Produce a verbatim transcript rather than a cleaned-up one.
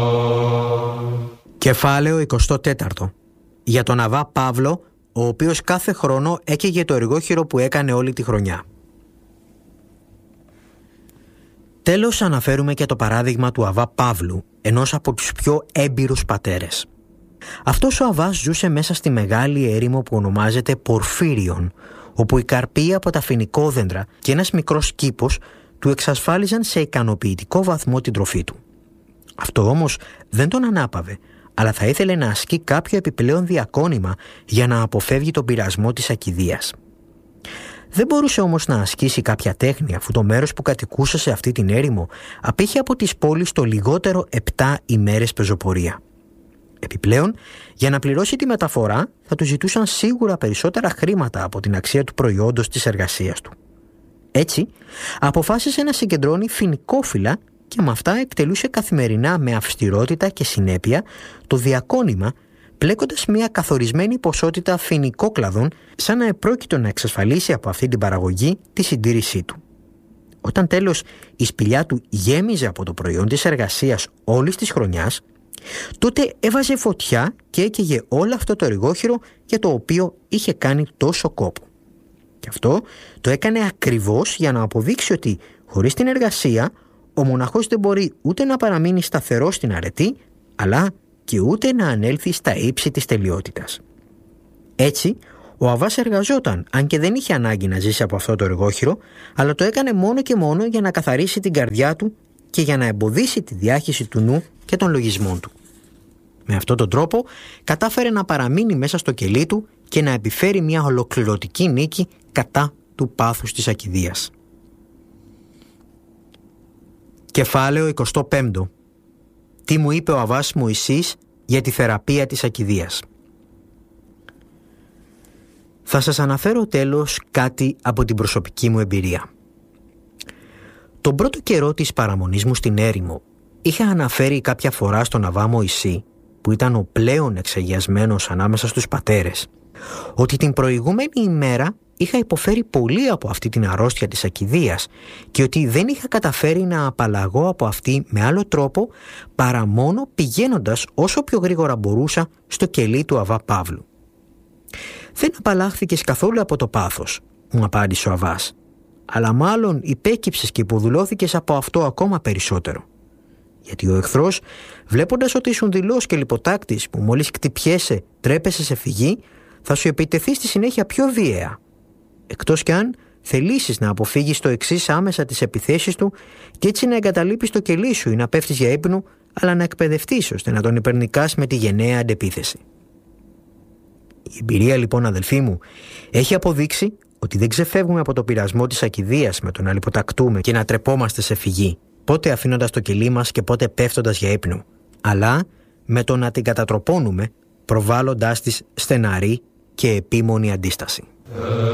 Κεφάλαιο εικοστό τέταρτο. Για τον Αββά Παύλο, ο οποίος κάθε χρόνο έκαιγε το εργόχειρο που έκανε όλη τη χρονιά. Τέλος, αναφέρουμε και το παράδειγμα του Αββά Παύλου, ενός από τους πιο έμπειρους πατέρες. Αυτός ο Αββάς ζούσε μέσα στη μεγάλη έρημο που ονομάζεται Πορφύριον, όπου η καρπή από τα φοινικόδεντρα και ένας μικρός κήπος του εξασφάλιζαν σε ικανοποιητικό βαθμό την τροφή του. Αυτό όμως δεν τον ανάπαυε, αλλά θα ήθελε να ασκεί κάποιο επιπλέον διακόνημα για να αποφεύγει τον πειρασμό της ακηδείας. Δεν μπορούσε όμως να ασκήσει κάποια τέχνη, αφού το μέρος που κατοικούσε σε αυτή την έρημο απήχε από τις πόλεις το λιγότερο επτά ημέρες πεζοπορία. Επιπλέον, για να πληρώσει τη μεταφορά θα του ζητούσαν σίγουρα περισσότερα χρήματα από την αξία του προϊόντος της εργασίας του. Έτσι, αποφάσισε να συγκεντρώνει φοινικόφυλλα και με αυτά εκτελούσε καθημερινά με αυστηρότητα και συνέπεια το διακόνημα, πλέκοντας μια καθορισμένη ποσότητα φοινικόκλαδων, σαν να επρόκειτο να εξασφαλίσει από αυτή την παραγωγή τη συντήρησή του. Όταν τέλος η σπηλιά του γέμιζε από το προϊόν της εργασίας όλης της χρονιάς, τότε έβαζε φωτιά και έκαιγε όλο αυτό το εργόχειρο για το οποίο είχε κάνει τόσο κόπο. Και αυτό το έκανε ακριβώς για να αποδείξει ότι χωρίς την εργασία ο μοναχός δεν μπορεί ούτε να παραμείνει σταθερός στην αρετή, αλλά και ούτε να ανέλθει στα ύψη της τελειότητας. Έτσι, ο Αββάς εργαζόταν, αν και δεν είχε ανάγκη να ζήσει από αυτό το εργόχειρο, αλλά το έκανε μόνο και μόνο για να καθαρίσει την καρδιά του και για να εμποδίσει τη διάχυση του νου και των λογισμών του. Με αυτόν τον τρόπο κατάφερε να παραμείνει μέσα στο κελί του και να επιφέρει μια ολοκληρωτική νίκη κατά του πάθους της ακηδείας. Κεφάλαιο εικοστό πέμπτο. Τι μου είπε ο Αββάς Μωυσής για τη θεραπεία της ακηδείας. Θα σας αναφέρω τέλος κάτι από την προσωπική μου εμπειρία. Τον πρώτο καιρό της παραμονής μου στην έρημο είχα αναφέρει κάποια φορά στον Αββά Μωυσή, που ήταν ο πλέον εξαγιασμένος ανάμεσα στους πατέρες, ότι την προηγούμενη ημέρα είχα υποφέρει πολύ από αυτή την αρρώστια της ακηδείας και ότι δεν είχα καταφέρει να απαλλαγώ από αυτή με άλλο τρόπο παρά μόνο πηγαίνοντας όσο πιο γρήγορα μπορούσα στο κελί του Αββά Παύλου. «Δεν απαλλάχθηκες καθόλου από το πάθος», μου απάντησε ο Αββάς, «αλλά μάλλον υπέκυψες και υποδουλώθηκες από αυτό ακόμα περισσότερο. Γιατί ο εχθρός, βλέποντας ότι ήσουν δειλός και λιποτάκτης που μόλις χτυπιέσαι τρέπεσαι σε φυγή, θα σου επιτεθεί στη συνέχεια πιο βίαια. Εκτός κι αν θελήσεις να αποφύγεις το εξής άμεσα τις επιθέσεις του και έτσι να εγκαταλείπεις το κελί σου ή να πέφτεις για ύπνο, αλλά να εκπαιδευτείς ώστε να τον υπερνικάς με τη γενναία αντεπίθεση». Η εμπειρία λοιπόν, αδελφοί μου, έχει αποδείξει ότι δεν ξεφεύγουμε από το πειρασμό της ακηδείας με το να λιποτακτούμε και να τρεπόμαστε σε φυγή, πότε αφήνοντας το κελί μας και πότε πέφτοντας για ύπνο, αλλά με το να την κατατροπώνουμε προβάλλοντάς της στεναρή και επίμονη αντίσταση.